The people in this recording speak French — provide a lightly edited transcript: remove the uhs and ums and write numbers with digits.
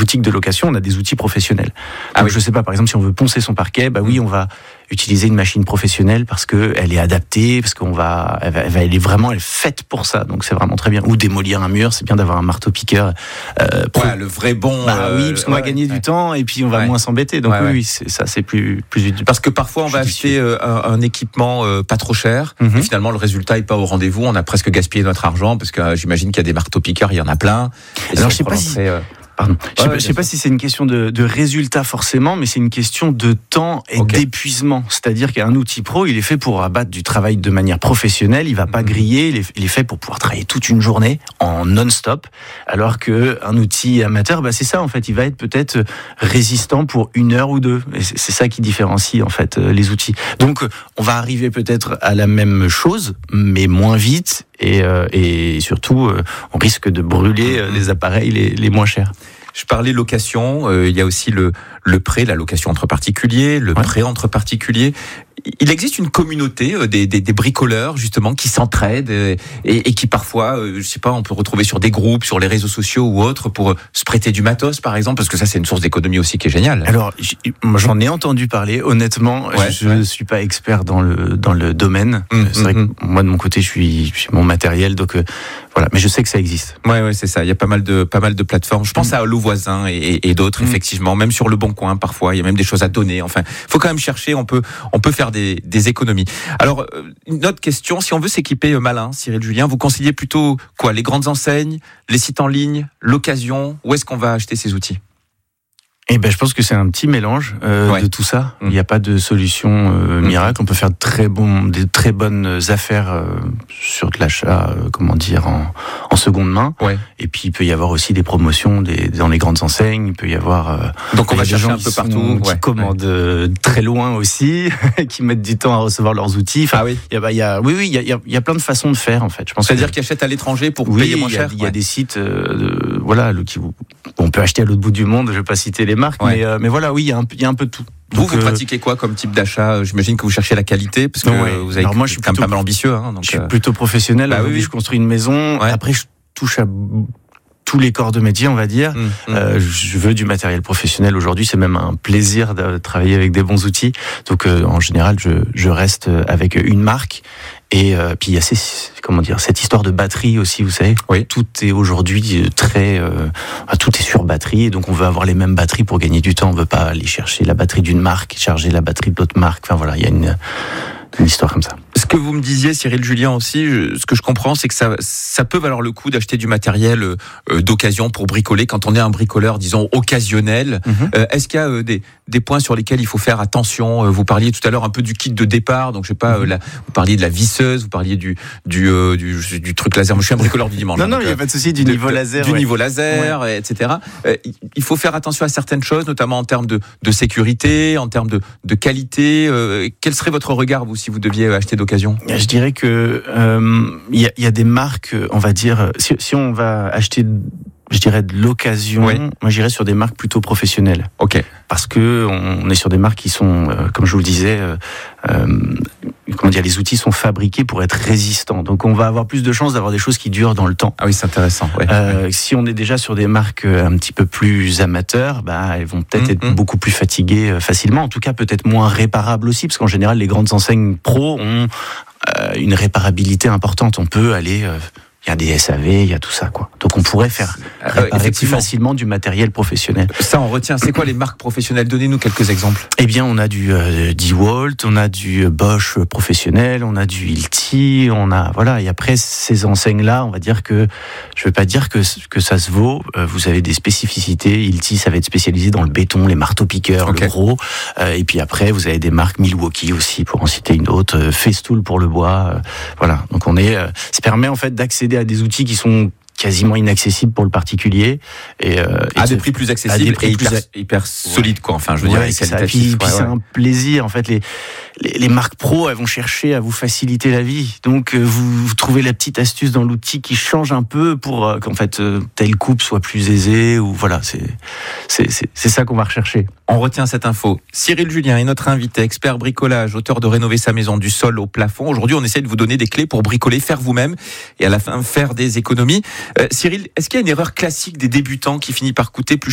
boutique de location, on a des outils professionnels. Donc, je sais pas, par exemple, si on veut poncer son parquet, oui, on va utiliser une machine professionnelle parce que elle est adaptée, parce elle est faite pour ça. Donc c'est vraiment très bien. Ou démolir un mur, c'est bien d'avoir un marteau-piqueur. Le vrai bon. Oui, parce qu'on va gagner du temps et puis on va moins s'embêter. Donc oui, c'est plus utile. Parce que parfois on va acheter un équipement pas trop cher, et finalement le résultat est pas au rendez-vous. On a presque gaspillé notre argent parce que j'imagine qu'il y a des marteaux-piqueurs, il y en a plein. Et alors je sais pas si. Je sais pas si c'est une question de résultat forcément, mais c'est une question de temps et d'épuisement. C'est-à-dire qu'un outil pro, il est fait pour abattre du travail de manière professionnelle. Il va pas griller. Il est fait pour pouvoir travailler toute une journée en non-stop. Alors que un outil amateur, c'est ça en fait. Il va être peut-être résistant pour 1 heure ou 2. Et c'est ça qui différencie en fait les outils. Donc on va arriver peut-être à la même chose, mais moins vite. Et surtout, on risque de brûler les appareils les moins chers. Je parlais location, il y a aussi le prêt, la location entre particuliers, le prêt entre particuliers. Il existe une communauté des bricoleurs justement qui s'entraident et qui parfois, je sais pas, on peut retrouver sur des groupes, sur les réseaux sociaux ou autres pour se prêter du matos par exemple, parce que ça c'est une source d'économie aussi qui est géniale. Alors j'en ai entendu parler, honnêtement, je ne suis pas expert dans le domaine. C'est vrai que moi de mon côté je suis mon matériel, donc voilà, mais je sais que ça existe. Ouais, c'est ça. Il y a pas mal de plateformes. Je pense à Allo Voisin et d'autres effectivement. Même sur Le Bon Coin, parfois, il y a même des choses à donner. Enfin, faut quand même chercher. On peut faire des économies. Alors, une autre question. Si on veut s'équiper malin, Cyril Julien, vous conseillez plutôt quoi ? Les grandes enseignes, les sites en ligne, l'occasion ? Où est-ce qu'on va acheter ces outils ? Je pense que c'est un petit mélange de tout ça. Il n'y a pas de solution miracle. On peut faire des très bonnes affaires sur de l'achat, en seconde main. Et puis il peut y avoir aussi des promotions dans les grandes enseignes. Il peut y avoir donc on va chercher un peu partout, qui commandent très loin aussi, qui mettent du temps à recevoir leurs outils. Enfin, il y a plein de façons de faire en fait. Je pense. C'est-à-dire qu'ils achètent à l'étranger pour payer moins cher. Il y a des sites, on peut acheter à l'autre bout du monde. Je vais pas citer les marques, mais voilà, oui, il y a un peu de tout. Vous pratiquez quoi comme type d'achat ? J'imagine que vous cherchez la qualité, parce que vous avez je suis quand même pas mal ambitieux. Je suis plutôt professionnel. Je construis une maison. Après, je touche à tous les corps de métier, on va dire. Je veux du matériel professionnel aujourd'hui. C'est même un plaisir de travailler avec des bons outils. Donc, en général, je reste avec une marque. Et puis il y a cette histoire de batterie aussi, vous savez. Tout est aujourd'hui tout est sur batterie, et donc on veut avoir les mêmes batteries pour gagner du temps. On veut pas aller chercher la batterie d'une marque, charger la batterie de l'autre marque. Enfin voilà, il y a une histoire comme ça. Ce que vous me disiez, Cyril Julien aussi, ce que je comprends, c'est que ça peut valoir le coup d'acheter du matériel d'occasion pour bricoler quand on est un bricoleur, disons, occasionnel. Est-ce qu'il y a des points sur lesquels il faut faire attention ? Vous parliez tout à l'heure un peu du kit de départ, donc je sais pas, vous parliez de la visseuse, vous parliez du truc laser. Moi, je suis un bricoleur du dimanche. Non, il n'y a pas de souci, du niveau laser. Du niveau laser, etc. Il faut faire attention à certaines choses, notamment en termes de sécurité, en termes de qualité. Quel serait votre regard, vous, si vous deviez acheter d'occasion ? Je dirais que il y a des marques, on va dire, si on va acheter, je dirais, de l'occasion, moi j'irais sur des marques plutôt professionnelles. Parce que on est sur des marques qui sont, comme je vous le disais, les outils sont fabriqués pour être résistants. Donc on va avoir plus de chances d'avoir des choses qui durent dans le temps. Ah oui, c'est intéressant. Si on est déjà sur des marques un petit peu plus amateurs, elles vont peut-être être beaucoup plus fatiguées facilement. En tout cas, peut-être moins réparables aussi, parce qu'en général, les grandes enseignes pro ont une réparabilité importante. On peut aller... il y a des SAV, il y a tout ça, quoi. Donc on pourrait faire réparer plus facilement du matériel professionnel. Ça, on retient. C'est quoi les marques professionnelles ? Donnez-nous quelques exemples. On a du DeWalt, on a du Bosch professionnel, on a du Hilti, et après ces enseignes-là, on va dire que, je veux pas dire que ça se vaut, vous avez des spécificités. Hilti, ça va être spécialisé dans le béton, les marteaux-piqueurs, le gros, et puis après, vous avez des marques Milwaukee aussi, pour en citer une autre, Festool pour le bois, Donc ça permet en fait d'accéder à des outils qui sont quasiment inaccessibles pour le particulier et à des prix plus accessibles et hyper solides, quoi. Enfin, je veux dire, qualitatifs. Puis c'est un plaisir. En fait, les marques pro, elles vont chercher à vous faciliter la vie. Donc, vous trouvez la petite astuce dans l'outil qui change un peu pour qu'en fait telle coupe soit plus aisée, ou voilà. C'est ça qu'on va rechercher. On retient cette info. Cyril Julien est notre invité, expert bricolage, auteur de Rénover sa maison du sol au plafond. Aujourd'hui, on essaie de vous donner des clés pour bricoler, faire vous-même et à la fin faire des économies. Cyril, est-ce qu'il y a une erreur classique des débutants qui finit par coûter plus